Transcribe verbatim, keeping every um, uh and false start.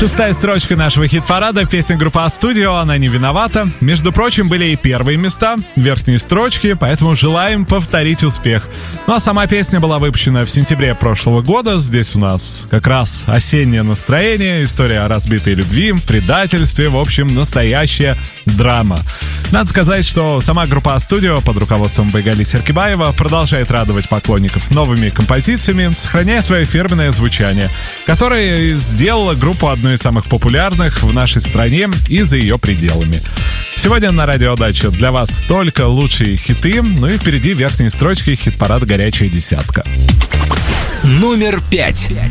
Шестая строчка нашего хит-парада, песня группы А-Студио «Она не виновата». Между прочим, были и первые места, верхние строчки, поэтому желаем повторить успех. Ну а сама песня была выпущена в сентябре прошлого года. Здесь у нас как раз осеннее настроение, история о разбитой любви, предательстве, в общем, настоящая драма. Надо сказать, что сама группа А-Студио под руководством Байгали Серкибаева продолжает радовать поклонников новыми композициями, сохраняя свое фирменное звучание, которое сделало группу одной из самых популярных в нашей стране и за ее пределами. Сегодня на Радио Дача для вас только лучшие хиты, ну и впереди верхние строчки хит-парада «Горячая десятка». Номер пять.